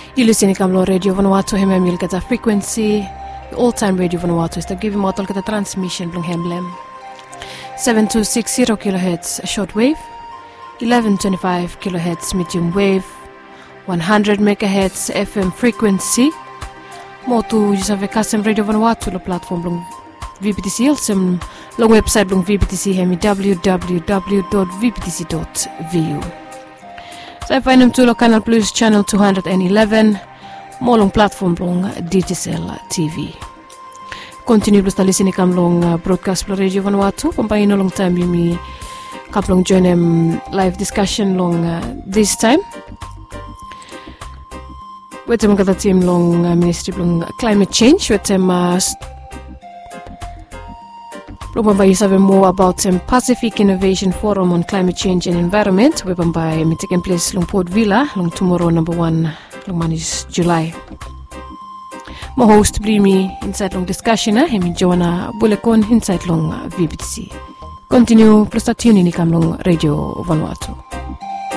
You listen to Radio Vanuatu, hema milkata frequency, all-time Radio Vanuatu is the giving model kata transmission blung hemblem. 7260 kHz shortwave, 1125 kHz medium wave, 100 MHz FM frequency. Motu jisave kasem Radio Vanuatu la platform blung VPTC also long website blung VPTC hemi www.vptc.vu. Saya find to Canal Plus channel 211, molong platform blong Digicel TV. Continue plus listening kam long broadcast pro Radio Vanuatu. Pampaino long time yumi kaplong join live discussion long this time. Wetem kata team long ministry blong climate change. Wetem Lumabay sabi more about Pacific Innovation Forum on Climate Change and Environment. Webambay may taking place long Port Villa long tomorrow number 1 long man is July. Mo host Brimi inside long discussion hemi Joanna Bulekon inside long VPTC. Continue plus tune in kam long Radio Vanuatu.